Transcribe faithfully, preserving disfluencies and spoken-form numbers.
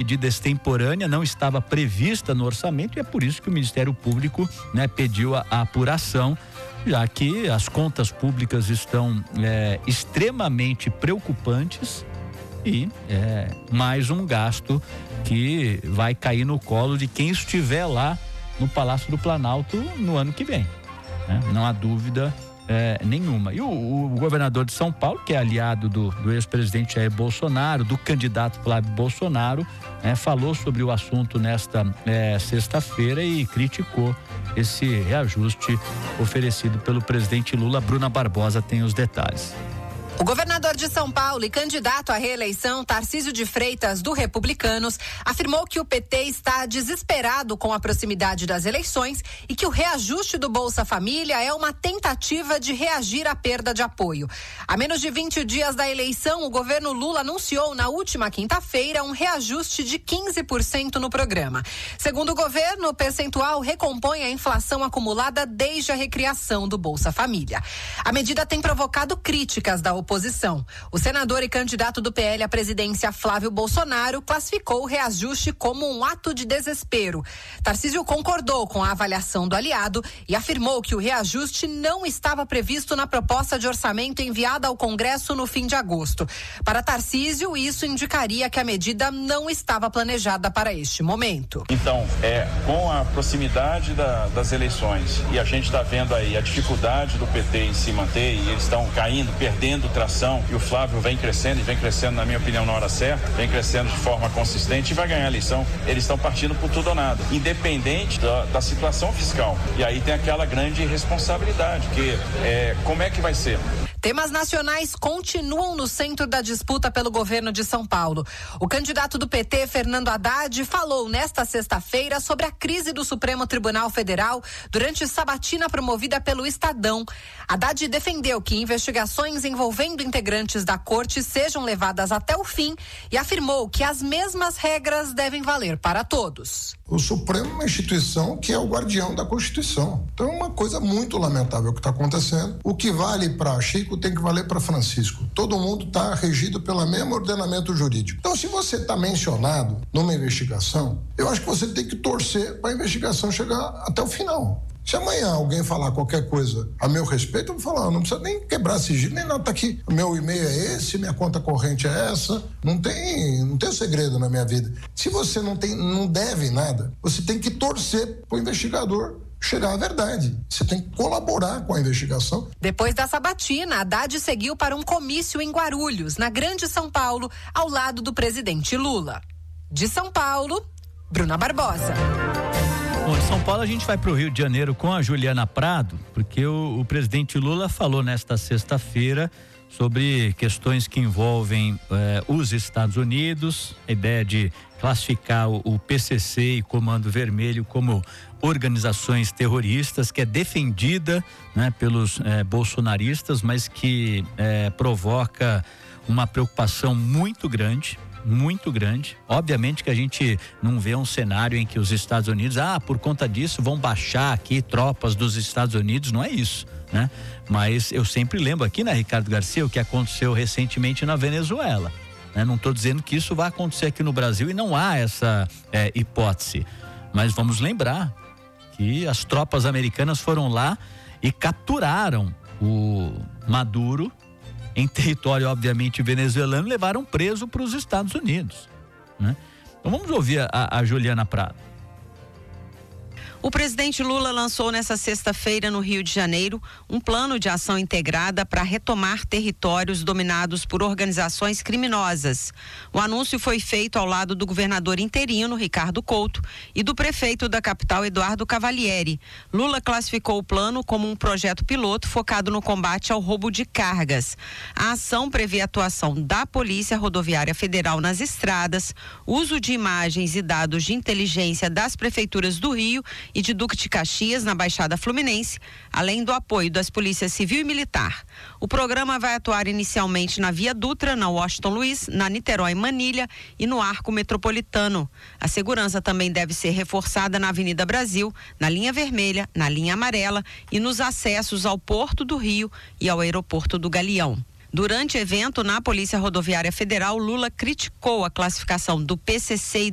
medida extemporânea, não estava prevista no orçamento e é por isso que o Ministério Público, né, pediu a, a apuração, já que as contas públicas estão é, extremamente preocupantes e é, mais um gasto que vai cair no colo de quem estiver lá no Palácio do Planalto no ano que vem, né? Não há dúvida é, nenhuma. E o, o governador de São Paulo, que é aliado do, do ex-presidente Jair Bolsonaro, do candidato Flávio Bolsonaro, é, falou sobre o assunto nesta é, sexta-feira e criticou esse reajuste oferecido pelo presidente Lula. Bruna Barbosa tem os detalhes. O governador de São Paulo e candidato à reeleição, Tarcísio de Freitas, do Republicanos, afirmou que o P T está desesperado com a proximidade das eleições e que o reajuste do Bolsa Família é uma tentativa de reagir à perda de apoio. A menos de vinte dias da eleição, o governo Lula anunciou na última quinta-feira um reajuste de quinze por cento no programa. Segundo o governo, o percentual recompõe a inflação acumulada desde a recriação do Bolsa Família. A medida tem provocado críticas da oposição. Oposição. O senador e candidato do P L à presidência, Flávio Bolsonaro, classificou o reajuste como um ato de desespero. Tarcísio concordou com a avaliação do aliado e afirmou que o reajuste não estava previsto na proposta de orçamento enviada ao Congresso no fim de agosto. Para Tarcísio, isso indicaria que a medida não estava planejada para este momento. Então, é, com a proximidade da, das eleições e a gente está vendo aí a dificuldade do P T em se manter e eles estão caindo, perdendo tração, e o Flávio vem crescendo e vem crescendo, na minha opinião, na hora certa, vem crescendo de forma consistente e vai ganhar a eleição. Eles estão partindo por tudo ou nada, independente da, da situação fiscal. E aí tem aquela grande responsabilidade, que é, como é que vai ser? Temas nacionais continuam no centro da disputa pelo governo de São Paulo. O candidato do P T, Fernando Haddad, falou nesta sexta-feira sobre a crise do Supremo Tribunal Federal durante sabatina promovida pelo Estadão. Haddad defendeu que investigações envolvendo integrantes da corte sejam levadas até o fim e afirmou que as mesmas regras devem valer para todos. O Supremo é uma instituição que é o guardião da Constituição. Então é uma coisa muito lamentável o que está acontecendo. O que vale para Chico tem que valer para Francisco. Todo mundo está regido pelo mesmo ordenamento jurídico. Então, se você está mencionado numa investigação, eu acho que você tem que torcer para a investigação chegar até o final. Se amanhã alguém falar qualquer coisa a meu respeito, eu vou falar, não precisa nem quebrar sigilo, nem nada, tá aqui. Meu e-mail é esse, minha conta corrente é essa. Não tem, não tem segredo na minha vida. Se você não tem, não deve nada, você tem que torcer para o investigador chegar à verdade. Você tem que colaborar com a investigação. Depois da sabatina, Haddad seguiu para um comício em Guarulhos, na Grande São Paulo, ao lado do presidente Lula. De São Paulo, Bruna Barbosa. Bom, de São Paulo a gente vai para o Rio de Janeiro com a Juliana Prado, porque o, o presidente Lula falou nesta sexta-feira sobre questões que envolvem eh, os Estados Unidos, a ideia de classificar o, o P C C e Comando Vermelho como organizações terroristas, que é defendida, né, pelos eh, bolsonaristas, mas que eh, provoca uma preocupação muito grande. Muito grande. Obviamente que a gente não vê um cenário em que os Estados Unidos, ah, por conta disso vão baixar aqui tropas dos Estados Unidos, não é isso, né? Mas eu sempre lembro aqui, né, Ricardo Garcia, o que aconteceu recentemente na Venezuela, né? Não estou dizendo que isso vai acontecer aqui no Brasil e não há essa é, hipótese, mas vamos lembrar que as tropas americanas foram lá e capturaram o Maduro em território, obviamente, venezuelano, levaram preso para os Estados Unidos, né? Então vamos ouvir a, a Juliana Prado. O presidente Lula lançou nesta sexta-feira no Rio de Janeiro um plano de ação integrada para retomar territórios dominados por organizações criminosas. O anúncio foi feito ao lado do governador interino, Ricardo Couto, e do prefeito da capital, Eduardo Cavalieri. Lula classificou o plano como um projeto piloto focado no combate ao roubo de cargas. A ação prevê a atuação da Polícia Rodoviária Federal nas estradas, uso de imagens e dados de inteligência das prefeituras do Rio e de Duque de Caxias, na Baixada Fluminense, além do apoio das polícias civil e militar. O programa vai atuar inicialmente na Via Dutra, na Washington Luiz, na Niterói Manilha e no Arco Metropolitano. A segurança também deve ser reforçada na Avenida Brasil, na linha vermelha, na linha amarela e nos acessos ao Porto do Rio e ao Aeroporto do Galeão. Durante o evento na Polícia Rodoviária Federal, Lula criticou a classificação do P C C e